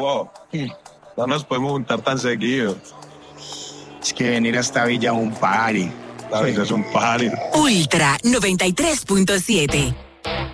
Bebo, no nos podemos juntar tan seguido. Es que venir a esta villa es un party. La vida es un party. Ultra 93.7.